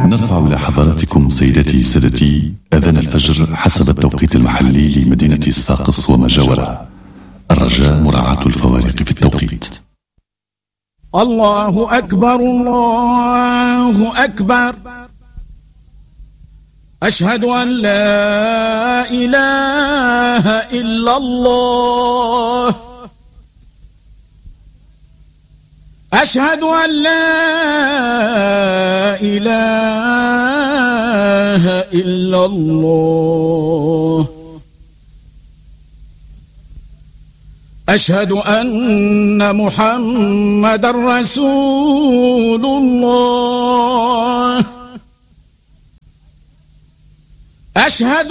نرفع إلى حضراتكم سيداتي سادتي أذان الفجر حسب التوقيت المحلي لمدينة صفاقس وما جاورها. الرجاء مراعاة الفوارق في التوقيت. الله أكبر الله أكبر، أشهد أن لا إله إلا الله، أشهد أن لا إله إلا الله، أشهد أن محمدًا رسول الله، أشهد